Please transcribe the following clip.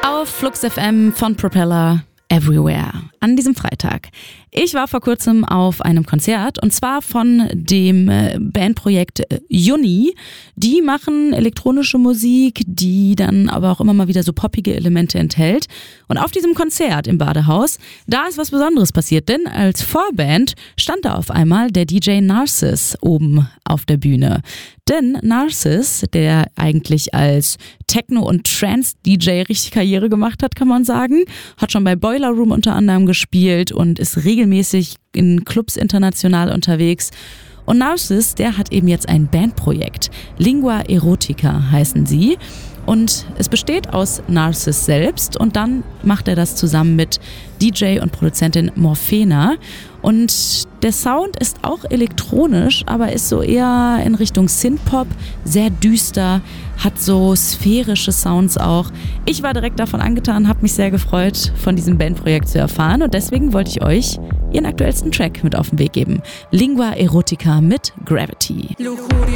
Auf Flux FM von Propeller Everywhere an diesem Freitag. Ich war vor kurzem auf einem Konzert und zwar von dem Bandprojekt Juni. Die machen elektronische Musik, die dann aber auch immer mal wieder so poppige Elemente enthält. Und auf diesem Konzert im Badehaus, da ist was Besonderes passiert, denn als Vorband stand da auf einmal der DJ Narcis oben auf der Bühne. Denn Narcis, der eigentlich als Techno- und Trance-DJ richtig Karriere gemacht hat, kann man sagen, hat schon bei Boiler Room unter anderem gespielt und ist regelmäßig in Clubs international unterwegs. Und Narcis, der hat eben jetzt ein Bandprojekt. Lingua Erotica heißen sie. Und es besteht aus Narcis selbst und dann macht er das zusammen mit DJ und Produzentin Morphena. Und der Sound ist auch elektronisch, aber ist so eher in Richtung Synthpop, sehr düster, hat so sphärische Sounds auch. Ich war direkt davon angetan, habe mich sehr gefreut, von diesem Bandprojekt zu erfahren und deswegen wollte ich euch ihren aktuellsten Track mit auf den Weg geben. Lingua Erotica mit Gravity. Lujuria.